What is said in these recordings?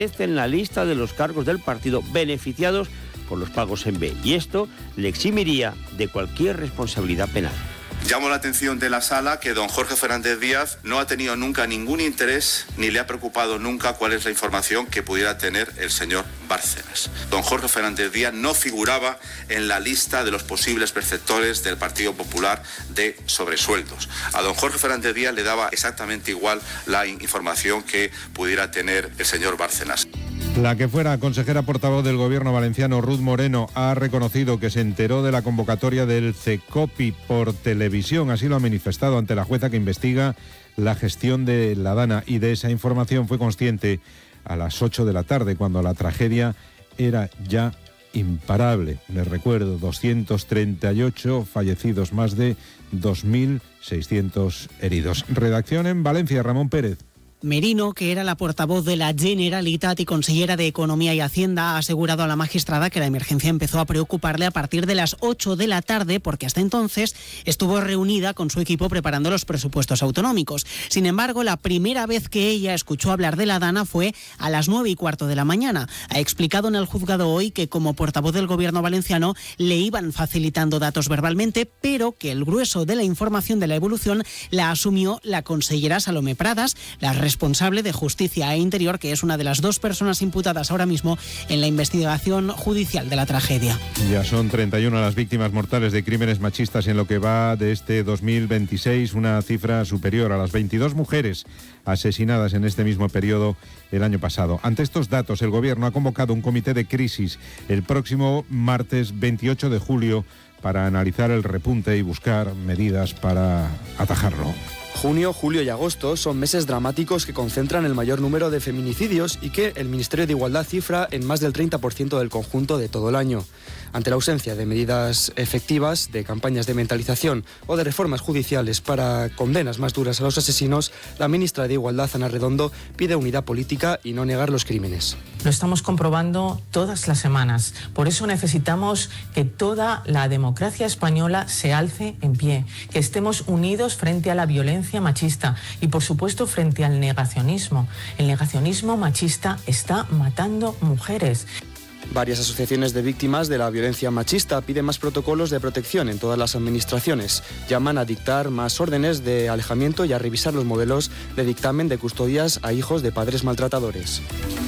en la lista de los cargos del partido beneficiados por los pagos en B, y esto le eximiría de cualquier responsabilidad penal. Llamo la atención de la sala que don Jorge Fernández Díaz no ha tenido nunca ningún interés ni le ha preocupado nunca cuál es la información que pudiera tener el señor Bárcenas. Don Jorge Fernández Díaz no figuraba en la lista de los posibles perceptores del Partido Popular de sobresueldos. A don Jorge Fernández Díaz le daba exactamente igual la información que pudiera tener el señor Bárcenas. La que fuera consejera portavoz del gobierno valenciano, Ruth Moreno, ha reconocido que se enteró de la convocatoria del CECOPI por televisión. Así lo ha manifestado ante la jueza que investiga la gestión de la Dana, y de esa información fue consciente a las 8 de la tarde, cuando la tragedia era ya imparable. Les recuerdo, 238 fallecidos, más de 2.600 heridos. Redacción en Valencia, Ramón Pérez. Merino, que era la portavoz de la Generalitat y consellera de Economía y Hacienda, ha asegurado a la magistrada que la emergencia empezó a preocuparle a partir de las 8 de la tarde, porque hasta entonces estuvo reunida con su equipo preparando los presupuestos autonómicos. Sin embargo, la primera vez que ella escuchó hablar de la Dana fue a las 9:15 de la mañana. Ha explicado en el juzgado hoy que como portavoz del gobierno valenciano le iban facilitando datos verbalmente, pero que el grueso de la información de la evolución la asumió la consellera Salomé Pradas, la responsable de Justicia e Interior, que es una de las dos personas imputadas ahora mismo en la investigación judicial de la tragedia. Ya son 31 las víctimas mortales de crímenes machistas en lo que va de este 2026, una cifra superior a las 22 mujeres asesinadas en este mismo periodo el año pasado. Ante estos datos, el Gobierno ha convocado un comité de crisis el próximo martes 28 de julio para analizar el repunte y buscar medidas para atajarlo. Junio, julio y agosto son meses dramáticos que concentran el mayor número de feminicidios y que el Ministerio de Igualdad cifra en más del 30% del conjunto de todo el año. Ante la ausencia de medidas efectivas, de campañas de mentalización o de reformas judiciales para condenas más duras a los asesinos, la ministra de Igualdad, Ana Redondo, pide unidad política y no negar los crímenes. Lo estamos comprobando todas las semanas. Por eso necesitamos que toda la democracia española se alce en pie, que estemos unidos frente a la violencia machista y, por supuesto, frente al negacionismo. El negacionismo machista está matando mujeres. Varias asociaciones de víctimas de la violencia machista piden más protocolos de protección en todas las administraciones. Llaman a dictar más órdenes de alejamiento y a revisar los modelos de dictamen de custodias a hijos de padres maltratadores.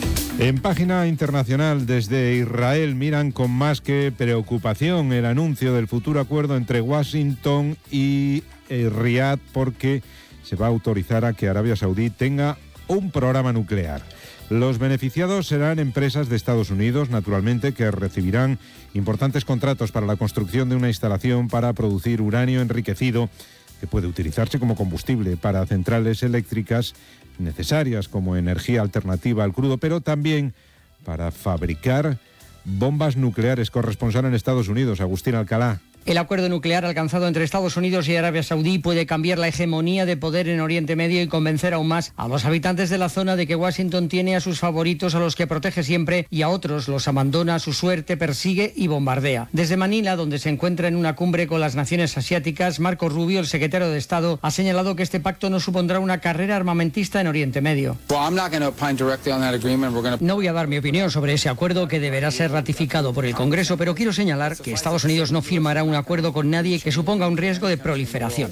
En página internacional, desde Israel miran con más que preocupación el anuncio del futuro acuerdo entre Washington y Riad, porque se va a autorizar a que Arabia Saudí tenga un programa nuclear. Los beneficiados serán empresas de Estados Unidos, naturalmente, que recibirán importantes contratos para la construcción de una instalación para producir uranio enriquecido que puede utilizarse como combustible para centrales eléctricas necesarias como energía alternativa al crudo, pero también para fabricar bombas nucleares. Corresponsal en Estados Unidos, Agustín Alcalá. El acuerdo nuclear alcanzado entre Estados Unidos y Arabia Saudí puede cambiar la hegemonía de poder en Oriente Medio y convencer aún más a los habitantes de la zona de que Washington tiene a sus favoritos, a los que protege siempre, y a otros los abandona a su suerte, persigue y bombardea. Desde Manila, donde se encuentra en una cumbre con las naciones asiáticas, Marco Rubio, el secretario de Estado, ha señalado que este pacto no supondrá una carrera armamentista en Oriente Medio. No voy a dar mi opinión sobre ese acuerdo, que deberá ser ratificado por el Congreso, pero quiero señalar que Estados Unidos no firmará un acuerdo con nadie que suponga un riesgo de proliferación.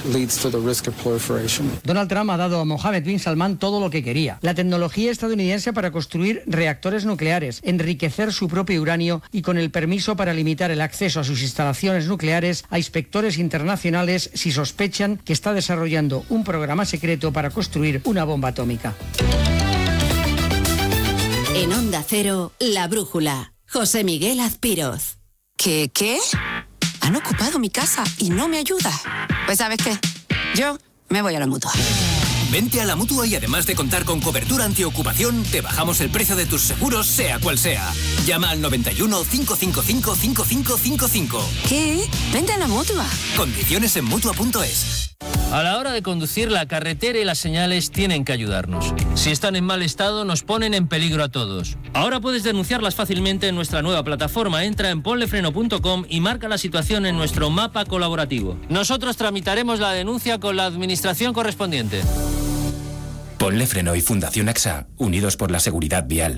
Donald Trump ha dado a Mohammed bin Salman todo lo que quería: la tecnología estadounidense para construir reactores nucleares, enriquecer su propio uranio y con el permiso para limitar el acceso a sus instalaciones nucleares a inspectores internacionales si sospechan que está desarrollando un programa secreto para construir una bomba atómica. En Onda Cero, La Brújula, José Miguel Azpiroz. ¿Qué? Han ocupado mi casa y no me ayuda. Pues ¿sabes qué? Yo me voy a la Mutua. Vente a la Mutua y además de contar con cobertura antiocupación, te bajamos el precio de tus seguros, sea cual sea. Llama al 91 555 5555. ¿Qué? Vente a la Mutua. Condiciones en Mutua.es. A la hora de conducir, la carretera y las señales tienen que ayudarnos. Si están en mal estado, nos ponen en peligro a todos. Ahora puedes denunciarlas fácilmente en nuestra nueva plataforma. Entra en ponlefreno.com y marca la situación en nuestro mapa colaborativo. Nosotros tramitaremos la denuncia con la administración correspondiente. Ponle Freno y Fundación AXA, unidos por la seguridad vial.